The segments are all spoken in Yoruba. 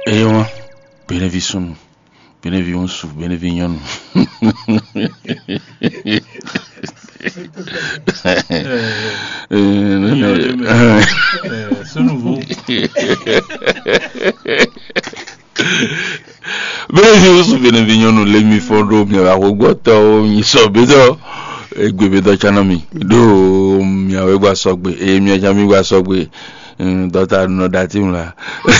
Eyo, benevision, benevions, benevision. C'est nouveau. Benevision, let me follow me. I will go to you so better. Egbebedo chanami do mi awegba sogbe emi ajami gba sogbe daughter no that him la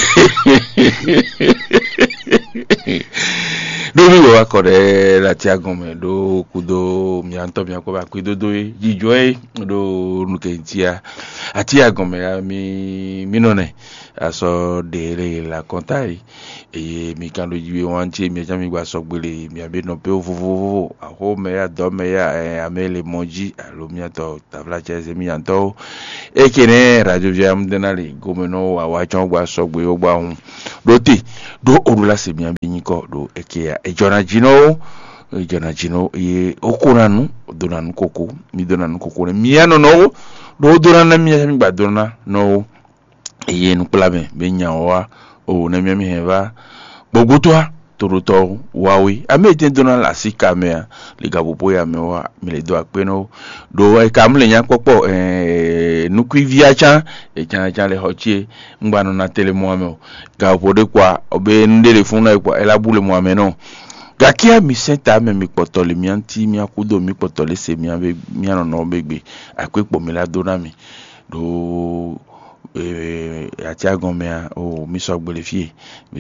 do mi wa kore lati agome do kudo mi anto mi akoba kudo jijo do nukentia ati agome mi none aso de la kontai e mi kan do jiwe wan ti mi ajami gba sogbele mi abe no pe ofufu aho me ya do me ya amele monji alomia to tabla cheze mi anto ekene radio jam denali gomeno wa chon gba sogbe o gba hun do orula se mi abi yin ko do eke ya ejona jino ye okunanu donanu koko mi donanu koko mi ano no do donana mi gba dona no eye nu plame be nya wa o na mi heva gbogbo to toroto wawi amete dona la sika me le gabopo ya me wa mi le do apeno do e kam le nya popo nuku viacha e chan le hochie ngbanu na tele mo ame gabopo de kwa obe ndele fun na kwa elabule mo ame no gakia mi senta me mi potole mi anti mi akudo mi potole se mi ave mi ano no begbe akwepo mi la dona mi do ati agomea o mi sogbele fie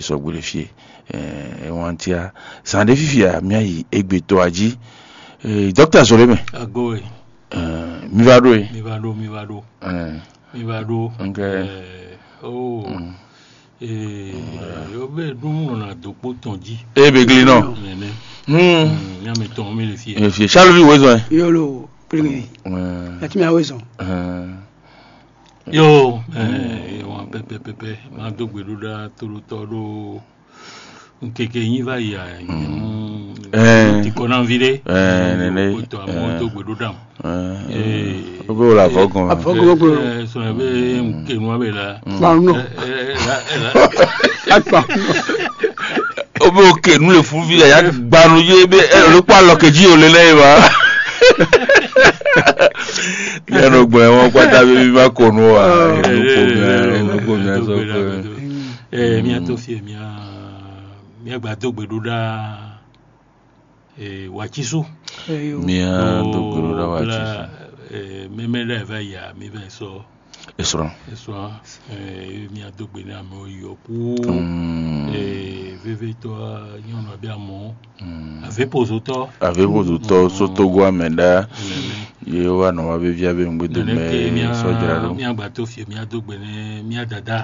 wantia sande fifia mi ayi egbe to aji doctor Soleme Agoe mi va do okay obe dum na dopo tonji begli no ya me ton mi le fie Charles vi wezo yolo primi ati mi awezo yo wa pepe ma dogbe do da toro do nkeke yin va ya ti konan vile nene to amo dogbe do dam obo la fogun so be nkenu abe la no obo kenu le fun vile ya gbanu ye be lo pa lo keji o le leyin wa yano gbo won pata be bi ma konu wa ko mi so ko mi ato fie mi agba dogbe do da wachisu mi dogbe do da wachisu memele va ya mi va so esro mi adogbe na mo yo pu veve to nyono bia mo ave pozoto soto go amenda ye wa no wa be via be ngbedo me so jralo mi agba to fie mi adogbe ne mi dada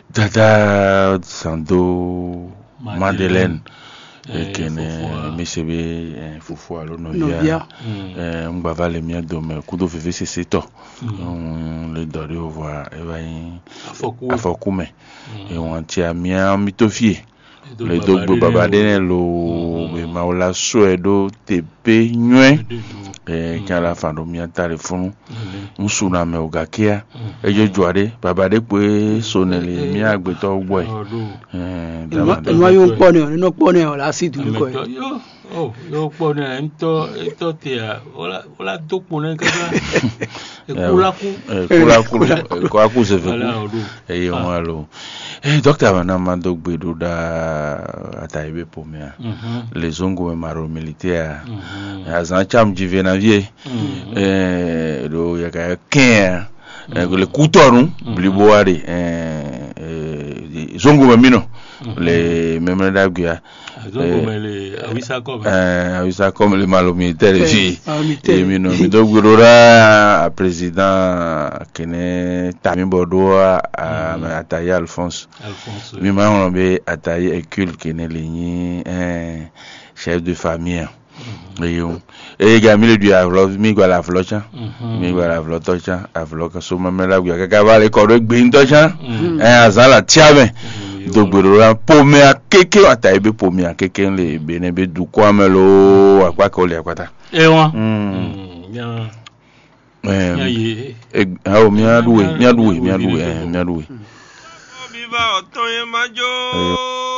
sando Madeleine ekene misebe fufu alo no via ngba le mi do me kudo veve seseto le dori over evayin afokume e won ti amia mitofie le dogbo babade ne lo be maola soedo tepe nywe kala fando mi atare fun musuna me ogakia eje juade babade pe sonele mi agbeto gbo ma yo po ne o la si du ko yo po ne ento te ola dopo ne kaza ekulaku se fe eye won alo docteur bana mando gbedo da ataibe pomia les ongo me maro militaire azan cham jive na vie do yaka ken le kutorun bliboare zongo me mino le memre da gya awisa comme le malo militaire fi mino mi do gurura président kene Tami Bodoa ataye Alphonse mi ma on be ataye Hercule kene ligni chef de famille e ga mi le du avlo mi gwa la flocha avlo ka so ma me la gwa ka ba le ko do gbe ntocha azala tiabe dogboro pome akeke ataibe pome akeke le benebe du kwamelo akwa ko le akwata won miaduwe Viva otonye majo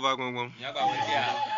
va gbọngbọn.